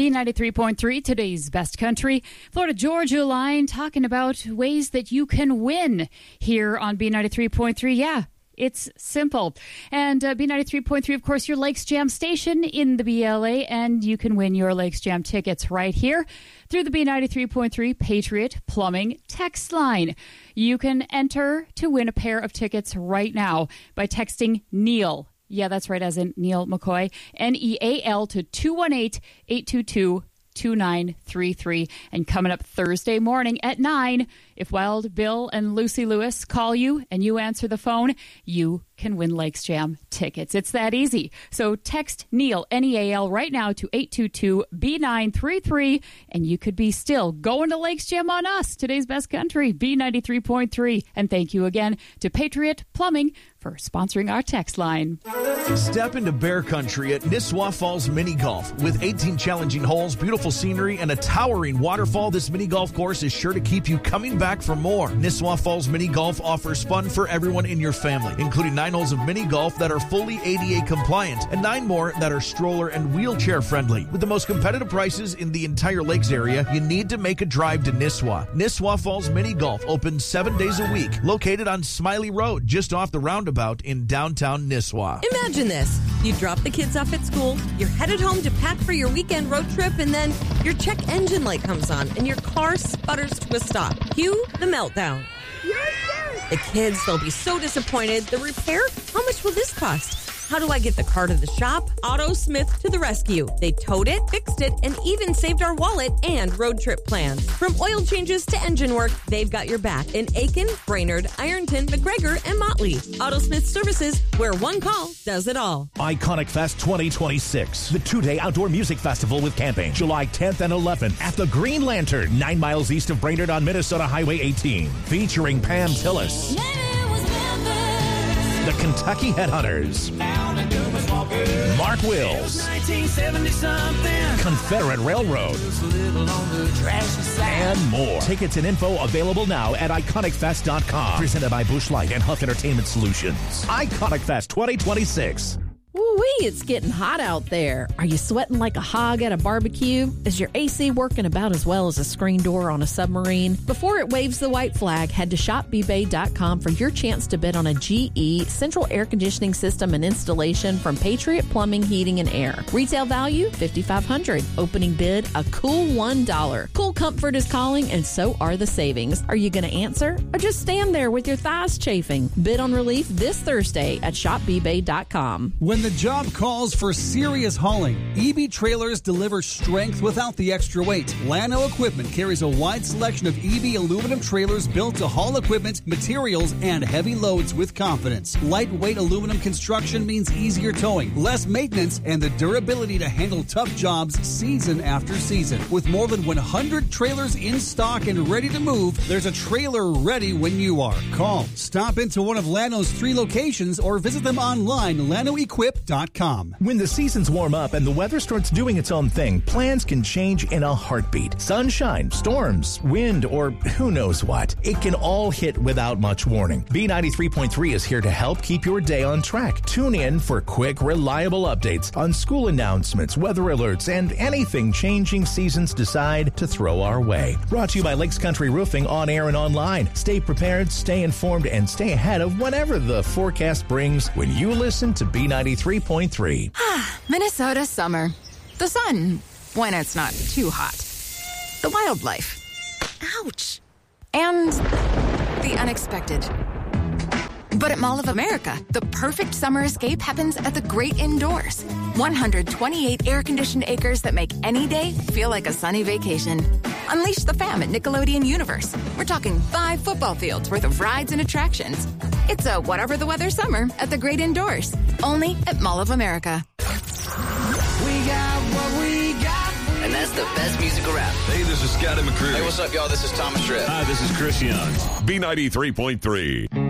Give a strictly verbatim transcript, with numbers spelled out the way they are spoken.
B ninety-three point three, today's best country. Florida Georgia line talking about ways that you can win here on B ninety-three point three. Yeah, it's simple. And uh, B ninety-three point three, of course, your Lakes Jam station in the B L A, and you can win your Lakes Jam tickets right here through the B ninety-three point three Patriot Plumbing text line. You can enter to win a pair of tickets right now by texting Neil. Yeah, that's right, as in Neil McCoy, N E A L to two one eight, eight two two, two nine three three. And coming up Thursday morning at nine, if Wild Bill and Lucy Lewis call you and you answer the phone, you can win Lakes Jam tickets. It's that easy. So text Neil, N E A L, right now to eight two two, B nine three three, and you could be still going to Lakes Jam on us, today's best country, B ninety-three point three. And thank you again to Patriot Plumbing for sponsoring our text line. Step into bear country at Nisswa Falls Mini Golf. With eighteen challenging holes, beautiful scenery, and a towering waterfall, this mini golf course is sure to keep you coming back for more. Nisswa Falls Mini Golf offers fun for everyone in your family, including nine holes of mini golf that are fully A D A compliant and nine more that are stroller and wheelchair friendly. With the most competitive prices in the entire lakes area, you need to make a drive to Nisswa. Nisswa Falls Mini Golf opens seven days a week, located on Smiley Road, just off the roundabout in downtown Nisswa. Imagine this. You drop the kids off at school, you're headed home to pack for your weekend road trip, and then your check engine light comes on and your car sputters to a stop. Cue the meltdown. The kids, they'll be so disappointed. The repair? How much will this cost? How do I get the car to the shop? AutoSmith to the rescue. They towed it, fixed it, and even saved our wallet and road trip plans. From oil changes to engine work, they've got your back in Aiken, Brainerd, Ironton, McGregor, and Motley. AutoSmith Services, where one call does it all. Iconic Fest twenty twenty-six, the two-day outdoor music festival with camping, July tenth and eleventh at the Green Lantern, nine miles east of Brainerd on Minnesota Highway eighteen, featuring Pam Tillis, the Kentucky Headhunters, Mark Wills, Confederate Railroad, and more. Tickets and info available now at iconic fest dot com. Presented by Busch Light and Huff Entertainment Solutions. Iconic Fest twenty twenty-six. Woo-wee, it's getting hot out there. Are you sweating like a hog at a barbecue? Is your A C working about as well as a screen door on a submarine? Before it waves the white flag, head to shop b bay dot com for your chance to bid on a G E central air conditioning system and installation from Patriot Plumbing, Heating, and Air. Retail value, five thousand five hundred dollars. Opening bid, a cool one dollar. Cool comfort is calling, and so are the savings. Are you going to answer or just stand there with your thighs chafing? Bid on relief this Thursday at shop b bay dot com. When the job calls for serious hauling, E B Trailers deliver strength without the extra weight. Lano Equipment carries a wide selection of E B aluminum trailers built to haul equipment, materials, and heavy loads with confidence. Lightweight aluminum construction means easier towing, less maintenance, and the durability to handle tough jobs season after season. With more than one hundred trailers in stock and ready to move, there's a trailer ready when you are. Call, stop into one of Lano's three locations, or visit them online, lano equip dot com. When the seasons warm up and the weather starts doing its own thing, plans can change in a heartbeat. Sunshine, storms, wind, or who knows what. It can all hit without much warning. B ninety-three point three is here to help keep your day on track. Tune in for quick, reliable updates on school announcements, weather alerts, and anything changing seasons decide to throw our way. Brought to you by Lakes Country Roofing, on air and online. Stay prepared, stay informed, and stay ahead of whatever the forecast brings when you listen to B ninety-three point three. Minnesota summer. The sun, when it's not too hot. The wildlife. Ouch. And the unexpected. But at Mall of America, the perfect summer escape happens at the great indoors. one hundred twenty-eight air-conditioned acres that make any day feel like a sunny vacation. Unleash the fam at Nickelodeon Universe. We're talking five football fields worth of rides and attractions. It's a whatever the weather summer at the great indoors. Only at Mall of America. We got what we got. And that's the best music around. Hey, this is Scotty McCreery. Hey, what's up, y'all? This is Thomas Rhett. Hi, this is Chris Young. B ninety-three point three.